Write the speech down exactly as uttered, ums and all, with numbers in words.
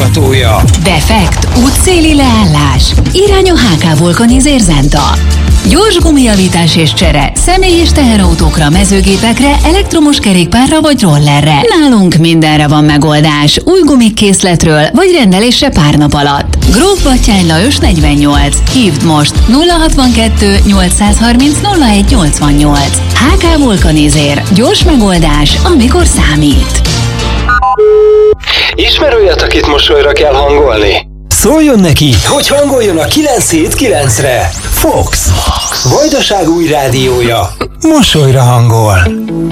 támogatója. Defekt, útszéli leállás. Irány a há ká Vulkanizer Zenta. Gyors gumijavítás és csere személy- és teherautókra, mezőgépekre, elektromos kerékpárra vagy rollerre. Nálunk mindenre van megoldás. Új gumikkészletről vagy rendelésre pár nap alatt. Gróf Batthyány Lajos negyvennyolc. Hívd most nulla hatvankettő nyolcszázharminc nulla egy nyolcvannyolc. há ká Vulkanizer. Gyors megoldás, amikor számít. Ismer olyat, akit mosolyra kell hangolni? Szóljon neki, hogy hangoljon a kilenc hét kilencre. Fox. Vajdaság új rádiója. Mosolyra hangol.